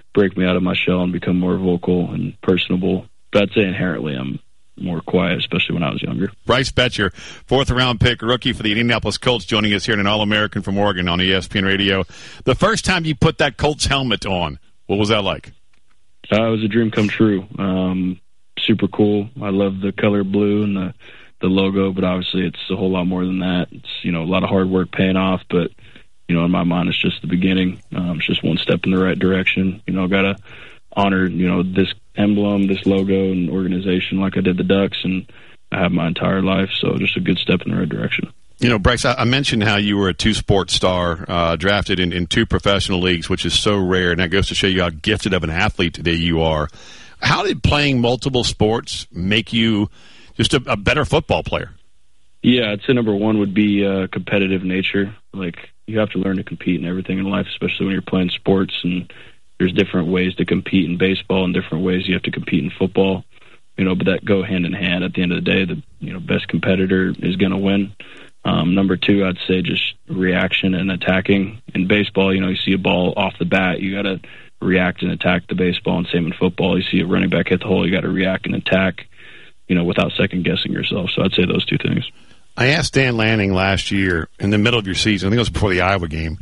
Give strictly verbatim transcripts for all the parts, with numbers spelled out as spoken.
break me out of my shell and become more vocal and personable. But I'd say inherently I'm more quiet, especially when I was younger. Bryce Boettcher, fourth-round pick, rookie for the Indianapolis Colts, joining us here in an All-American from Oregon on E S P N Radio. The first time you put that Colts helmet on, what was that like? Uh, it was a dream come true. Um, super cool. I love the color blue and the, the logo, but obviously it's a whole lot more than that. It's, you know, a lot of hard work paying off, but, you know, in my mind, it's just the beginning. Um, it's just one step in the right direction. You know, got to honor, you know, this emblem, this logo and organization like I did the Ducks, and I have my entire life, so just a good step in the right direction. You know, Bryce, I mentioned how you were a two-sport star, uh, drafted in, in two professional leagues, which is so rare, and that goes to show you how gifted of an athlete that you are. How did playing multiple sports make you just a, a better football player? Yeah, I'd say number one would be uh, competitive nature. Like, you have to learn to compete in everything in life, especially when you're playing sports, and there's different ways to compete in baseball and different ways you have to compete in football. You know, but that go hand in hand. At the end of the day, the you know best competitor is going to win. Um, number two, I'd say just reaction and attacking. In baseball, you know, you see a ball off the bat, you got to react and attack the baseball, and same in football. You see a running back hit the hole, you got to react and attack, you know, without second-guessing yourself. So I'd say those two things. I asked Dan Lanning last year in the middle of your season, I think it was before the Iowa game,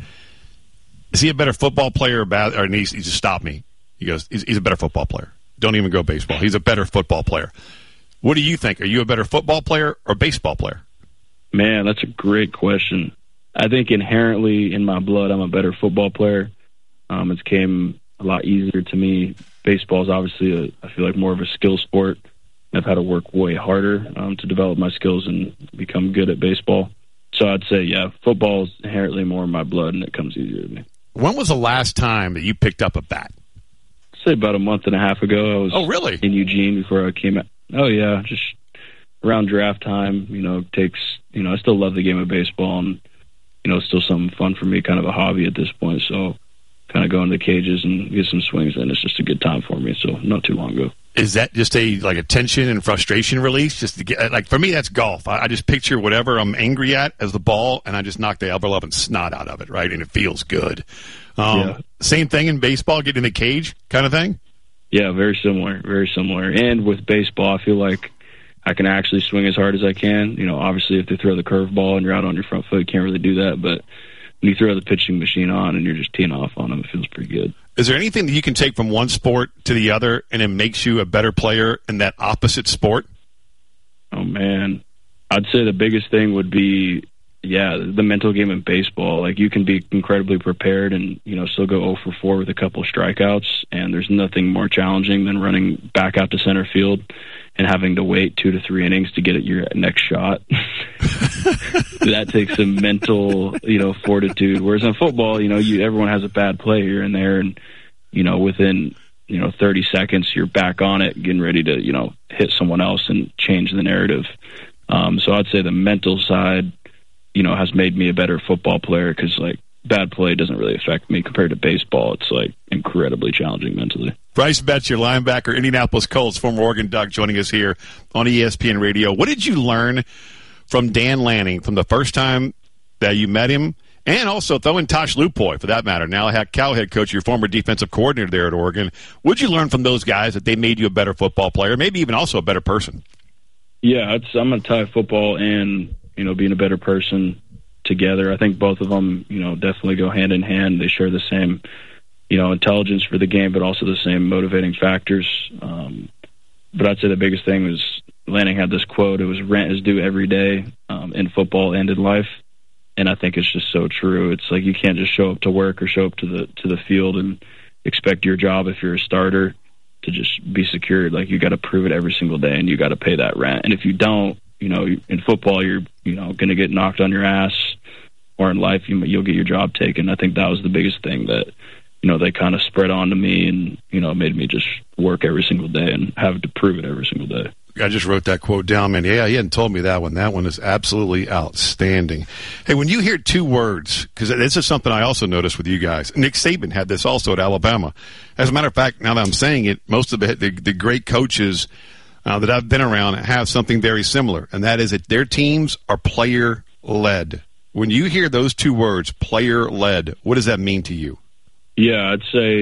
is he a better football player or bad? Or he, he just stopped me. He goes, he's, he's a better football player. Don't even go baseball. He's a better football player. What do you think? Are you a better football player or baseball player? Man, that's a great question. I think inherently in my blood, I'm a better football player. Um, it's came a lot easier to me. Baseball is obviously, a, I feel like, more of a skill sport. I've had to work way harder um, to develop my skills and become good at baseball. So I'd say, yeah, football is inherently more in my blood, and it comes easier to me. When was the last time that you picked up a bat? I'd say about a month and a half ago. I was oh, really? in Eugene before I came out. Oh, yeah, just around draft time. You know, it takes, you know, I still love the game of baseball, and, you know, it's still something fun for me, kind of a hobby at this point. So kind of go into the cages and get some swings in. It's just a good time for me, so not too long ago. Is that just a like a tension and frustration release? Just to get like for me, that's golf. I, I just picture whatever I'm angry at as the ball, and I just knock the elbow up and snot out of it, right? And it feels good. Um, yeah. Same thing in baseball, get in the cage kind of thing? Yeah, very similar, very similar. And with baseball, I feel like I can actually swing as hard as I can. You know, obviously if they throw the curveball and you're out on your front foot, you can't really do that. But when you throw the pitching machine on and you're just teeing off on them, it feels pretty good. Is there anything that you can take from one sport to the other and it makes you a better player in that opposite sport? Oh, man. I'd say the biggest thing would be, yeah, the mental game in baseball. Like, you can be incredibly prepared and, you know, still go oh for four with a couple of strikeouts, and there's nothing more challenging than running back out to center field and having to wait two to three innings to get at your next shot. That takes some mental, you know, fortitude. Whereas in football, you know, you everyone has a bad play here and there, and, you know, within, you know, thirty seconds, you're back on it, getting ready to, you know, hit someone else and change the narrative. Um, so I'd say the mental side, you know, has made me a better football player because, like, bad play doesn't really affect me compared to baseball. It's, like, incredibly challenging mentally. Bryce Boettcher, linebacker, Indianapolis Colts, former Oregon Duck, joining us here on E S P N Radio. What did you learn from Dan Lanning from the first time that you met him, and also throw in Tosh Lupoy, for that matter, now Cal head coach, your former defensive coordinator there at Oregon? What did you learn from those guys that they made you a better football player, maybe even also a better person? Yeah, it's, I'm going to tie football and, you know, being a better person together. I think both of them, you know, definitely go hand in hand. They share the same, you know, intelligence for the game, but also the same motivating factors. Um, but I'd say the biggest thing was Lanning had this quote. It was rent is due every day um, in football and in life. And I think it's just so true. It's like you can't just show up to work or show up to the to the field and expect your job, if you're a starter, to just be secured. Like, you got to prove it every single day, and you got to pay that rent. And if you don't, you know, in football, you're, you know, going to get knocked on your ass, or in life, you, you'll get your job taken. I think that was the biggest thing that, you know, they kind of spread on to me and, you know, made me just work every single day and have to prove it every single day. I just wrote that quote down, man. Yeah, he hadn't told me that one. That one is absolutely outstanding. Hey, when you hear two words, because this is something I also noticed with you guys. Nick Saban had this also at Alabama. As a matter of fact, now that I'm saying it, most of the, the, the great coaches uh, that I've been around have something very similar, and that is that their teams are player-led. When you hear those two words, player-led, what does that mean to you? Yeah, I'd say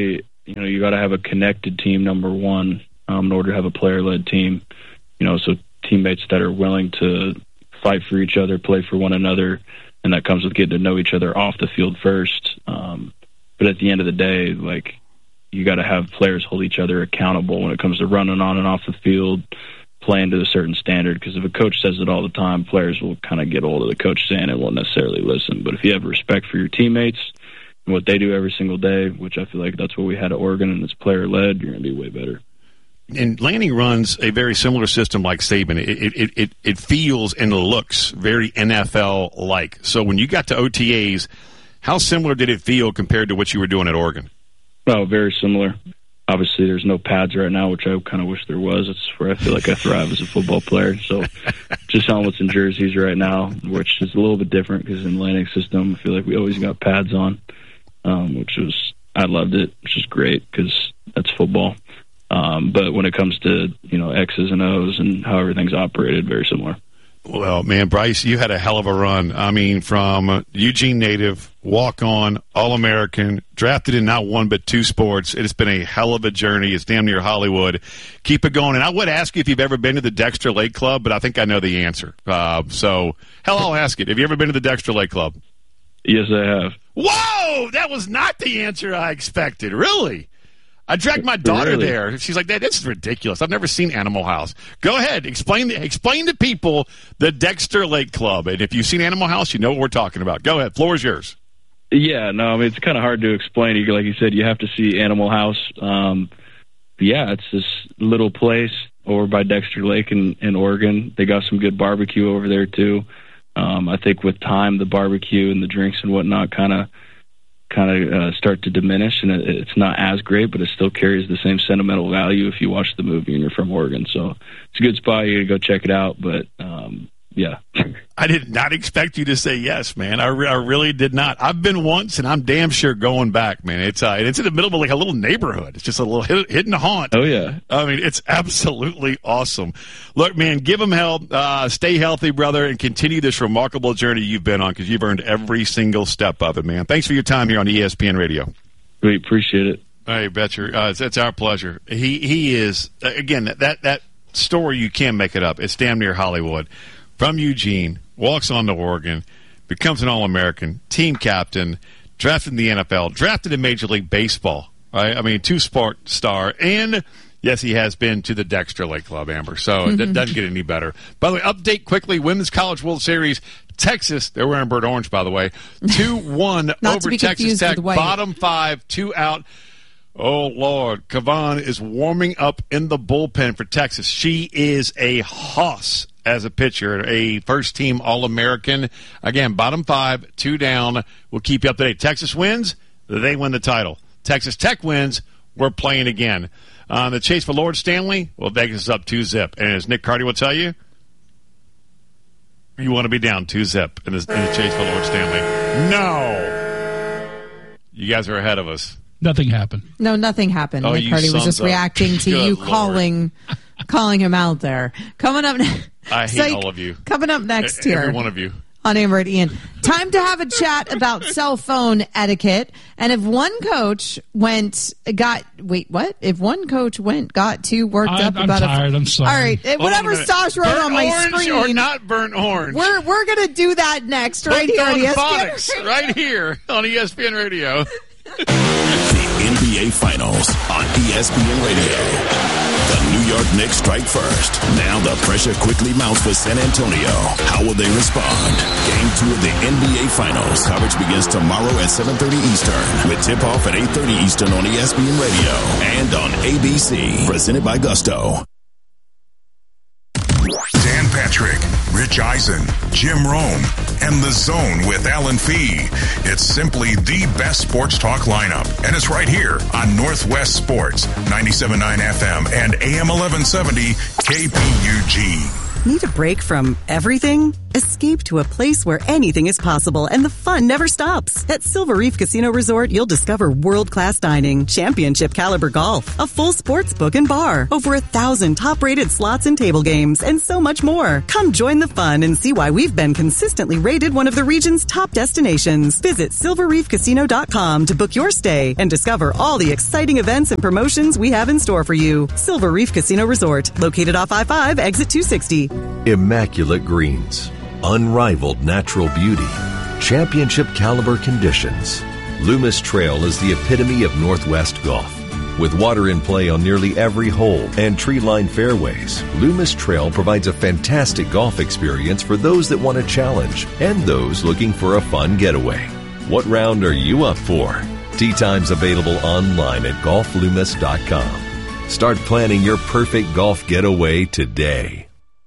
you know, you got to have a connected team, number one, um, in order to have a player-led team. You know, so teammates that are willing to fight for each other, play for one another, and that comes with getting to know each other off the field first. Um, but at the end of the day, like, you got to have players hold each other accountable when it comes to running on and off the field, playing to a certain standard. Because if a coach says it all the time, players will kind of get old of the coach saying it, won't necessarily listen. But if you have respect for your teammates and what they do every single day, which I feel like that's what we had at Oregon, and it's player-led, you're going to be way better. And Lanning runs a very similar system like Saban. It, it, it, it feels and looks very N F L-like. So when you got to O T As, how similar did it feel compared to what you were doing at Oregon? Oh, very similar. Obviously, there's no pads right now, which I kind of wish there was. It's where I feel like I thrive as a football player. So just helmets and jerseys right now, which is a little bit different because in Lanning's system, I feel like we always got pads on, um, which was, I loved it, which is great because that's football. Um, but when it comes to, you know, X's and O's and how everything's operated, very similar. Well, man, Bryce, you had a hell of a run. I mean, from Eugene native, walk-on, All-American, drafted in not one but two sports. It's been a hell of a journey. It's damn near Hollywood. Keep it going. And I would ask you if you've ever been to the Dexter Lake Club, but I think I know the answer. Uh, so, hell, I'll ask it. Have you ever been to the Dexter Lake Club? Yes, I have. Whoa! That was not the answer I expected. Really? I dragged my daughter really? there. She's like, Dad, this is ridiculous. I've never seen Animal House. Go ahead. Explain the, explain to people the Dexter Lake Club. And if you've seen Animal House, you know what we're talking about. Go ahead. Floor is yours. Yeah, no, I mean, it's kind of hard to explain. Like you said, you have to see Animal House. Um, yeah, it's this little place over by Dexter Lake in, in Oregon. They got some good barbecue over there, too. Um, I think with time, the barbecue and the drinks and whatnot kind of kind of uh, start to diminish, and it, it's not as great, but it still carries the same sentimental value if you watch the movie and you're from Oregon. So it's a good spot. You got to go check it out. But um, yeah, I did not expect you to say yes, man. I, re- I really did not. I've been once, and I'm damn sure going back, man. It's uh, it's in the middle of like a little neighborhood. It's just a little hid- hidden haunt. Oh yeah, I mean, it's absolutely awesome. Look, man, give them hell. Uh, stay healthy, brother, and continue this remarkable journey you've been on because you've earned every single step of it, man. Thanks for your time here on E S P N Radio. We appreciate it. Hey, Betcher, uh, it's, it's our pleasure. He he is again that that story. You can't make it up. It's damn near Hollywood. From Eugene, walks on to Oregon, becomes an All-American, team captain, drafted in the N F L, drafted in Major League Baseball. Right? I mean, two-sport star, and yes, he has been to the Dexter Lake Club, Amber. So it doesn't get any better. By the way, update quickly: Women's College World Series, Texas. They're wearing burnt orange, by the way. Two one over Texas Tech. Bottom five, two out. Oh, Lord. Kavan is warming up in the bullpen for Texas. She is a hoss as a pitcher, a first-team All-American. Again, bottom five, two down. We'll keep you up to date. Texas wins, they win the title. Texas Tech wins, we're playing again. Uh, the chase for Lord Stanley, well, Vegas is up two zip. And as Nick Carty will tell you, you want to be down two zip in the, in the chase for Lord Stanley. No. You guys are ahead of us. Nothing happened. No, nothing happened. Oh, Nick Carty was just up. reacting to Good you Lord. calling calling him out there. Coming up next. I hate Psych, all of you. Coming up next here. Every one of you. On Amber and Ian. Time to have a chat about cell phone etiquette. And if one coach went, got, wait, what? If one coach went, got too worked I'm, up I'm about tired. a. I'm sorry. All right. Hold Whatever on a minute. Stosh wrote burnt on my orange screen. or not burnt orange? We're, we're going to do that next, right Hooked here on on E S P N. Phonics, right here on E S P N Radio. The N B A Finals on E S P N Radio. The New York Knicks strike first. Now the pressure quickly mounts for San Antonio. How will they respond? Game two of the N B A Finals. Coverage begins tomorrow at seven thirty Eastern with tip-off at eight thirty Eastern on E S P N Radio and on A B C. Presented by Gusto. Dan Patrick, Rich Eisen, Jim Rome, and The Zone with Alan Fee. It's simply the best sports talk lineup, and it's right here on Northwest Sports, ninety-seven point nine F M and A M eleven seventy K P U G. Need a break from everything? Escape to a place where anything is possible and the fun never stops. At Silver Reef Casino Resort, you'll discover world-class dining, championship caliber golf, a full sports book and bar, over a thousand top-rated slots and table games, and so much more. Come join the fun and see why we've been consistently rated one of the region's top destinations. Visit silver reef casino dot com to book your stay and discover all the exciting events and promotions we have in store for you. Silver Reef Casino Resort, located off I five, exit two sixty. Immaculate greens, unrivaled natural beauty, championship caliber conditions. Loomis Trail is the epitome of Northwest golf. With water in play on nearly every hole and tree-lined fairways, Loomis Trail provides a fantastic golf experience for those that want a challenge and those looking for a fun getaway. What round are you up for? Tee times available online at golf loomis dot com. Start planning your perfect golf getaway today.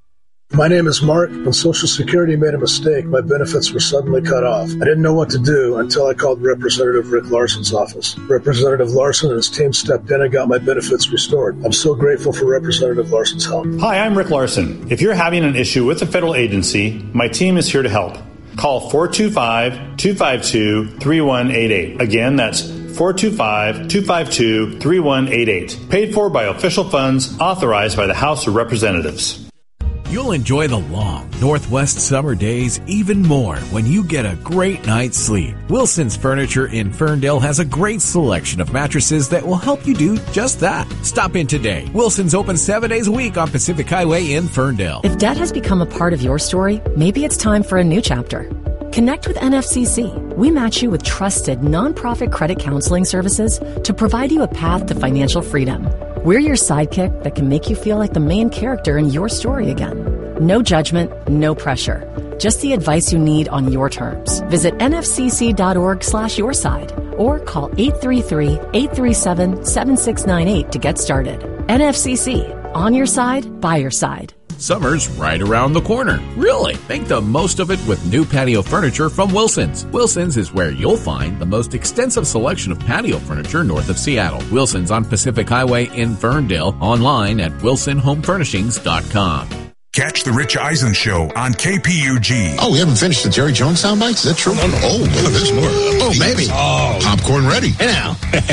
My name is Mark. When Social Security made a mistake, my benefits were suddenly cut off. I didn't know what to do until I called Representative Rick Larson's office. Representative Larson and his team stepped in and got my benefits restored. I'm so grateful for Representative Larson's help. Hi, I'm Rick Larson. If you're having an issue with a federal agency, my team is here to help. Call four two five, two five two, three one eight eight. Again, that's four two five, two five two, three one eight eight. Paid for by official funds authorized by the House of Representatives. You'll enjoy the long Northwest summer days even more when you get a great night's sleep. Wilson's Furniture in Ferndale has a great selection of mattresses that will help you do just that. Stop in today. Wilson's open seven days a week on Pacific Highway in Ferndale. If debt has become a part of your story, maybe it's time for a new chapter. Connect with N F C C. We match you with trusted nonprofit credit counseling services to provide you a path to financial freedom. We're your sidekick that can make you feel like the main character in your story again. No judgment, no pressure. Just the advice you need on your terms. Visit N F C C dot org slash your side or call eight three three, eight three seven, seven six nine eight to get started. N F C C. On your side, by your side. Summer's right around the corner. Really, make the most of it with new patio furniture from Wilson's. Wilson's is where you'll find the most extensive selection of patio furniture north of Seattle. Wilson's on Pacific Highway in Ferndale, online at wilson home furnishings dot com. Catch the Rich Eisen Show on K P U G. Oh, we haven't finished the Jerry Jones soundbite? Is that true? No, no, no. Oh, no, there's more. Oh, maybe. Oh. Popcorn ready. Hey now.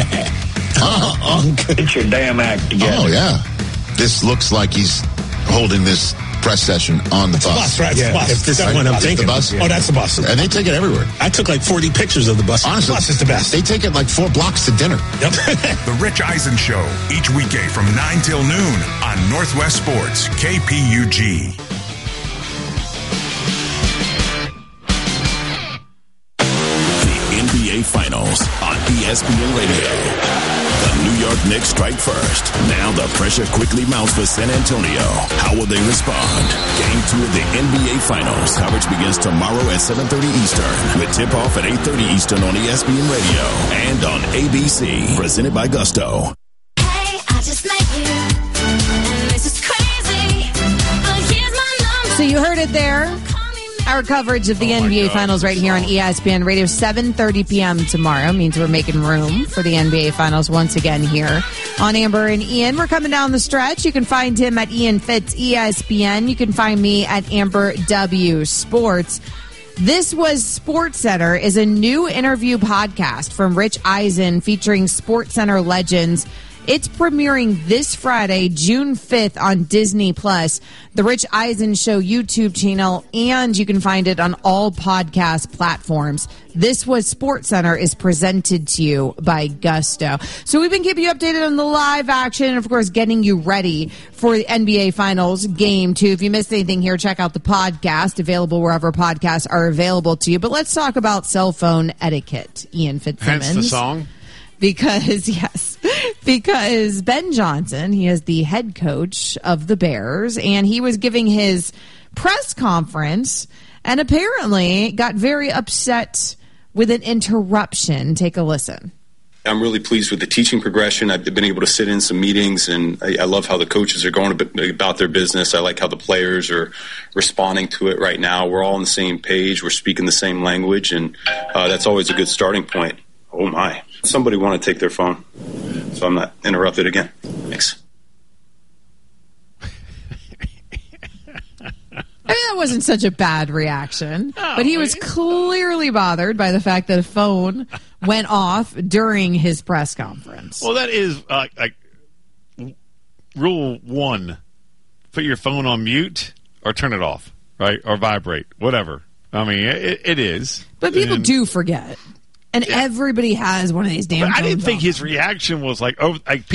uh, Uncle. Get your damn act together. Oh, yeah. This looks like he's holding this press session on the it's bus. bus, right? It's yeah. the bus. If this that is one I'm thinking. The bus? Oh, that's the bus. And they take it everywhere. I took like forty pictures of the bus. Honestly, the bus is the best. They take it like four blocks to dinner. Yep. The Rich Eisen Show, each weekday from nine till noon on Northwest Sports, K P U G. The N B A Finals on E S P N Radio. The New York Knicks strike first. Now the pressure quickly mounts for San Antonio. How will they respond? Game two of the N B A Finals. Coverage begins tomorrow at seven thirty Eastern with tip-off at eight thirty Eastern on E S P N Radio and on A B C. Presented by Gusto. Hey, I just met you, and this is crazy, but here's my number. So you heard it there. Our coverage of the oh N B A God, Finals right here on E S P N Radio, seven thirty p.m. tomorrow. Means we're making room for the N B A Finals once again here on Amber and Ian. We're coming down the stretch. You can find him at Ian Fitz E S P N. You can find me at Amber W Sports. This Was SportsCenter is a new interview podcast from Rich Eisen featuring SportsCenter legends. It's premiering this Friday, June fifth on Disney Plus, the Rich Eisen Show YouTube channel, and you can find it on all podcast platforms. This Was SportsCenter is presented to you by Gusto. So we've been keeping you updated on the live action and, of course, getting you ready for the N B A Finals Game two. If you missed anything here, check out the podcast, available wherever podcasts are available to you. But let's talk about cell phone etiquette, Ian Fitzsimmons. Hence the song? Because, yes, because Ben Johnson, he is the head coach of the Bears, and he was giving his press conference and apparently got very upset with an interruption. Take a listen. I'm really pleased with the teaching progression. I've been able to sit in some meetings, and I, I love how the coaches are going about their business. I like how the players are responding to it right now. We're all on the same page. We're speaking the same language, and uh, that's always a good starting point. Oh, my. Somebody want to take their phone so I'm not interrupted again. Thanks. wasn't such a bad reaction, but he was clearly bothered by the fact that a phone went off during his press conference. Well, that is uh, like rule one: put your phone on mute or turn it off, right, or vibrate, whatever. I mean, it, it is. But people and, do forget, and yeah. everybody has one of these damn. But I didn't phones think on. his reaction was like, oh, like.